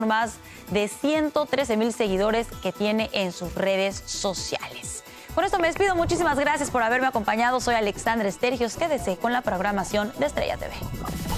más de 113,000 seguidores que tiene en sus redes sociales. Con esto me despido. Muchísimas gracias por haberme acompañado. Soy Alexandra Estergios. Quédese con la programación de Estrella TV.